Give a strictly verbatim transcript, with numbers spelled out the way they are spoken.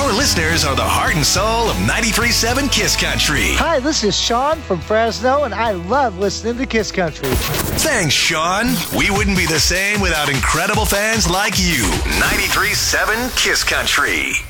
Your listeners are the heart and soul of ninety-three point seven Kiss Country. Hi, this is Sean from Fresno, and I love listening to Kiss Country. Thanks, Sean. We wouldn't be the same without incredible fans like you. ninety-three point seven Kiss Country.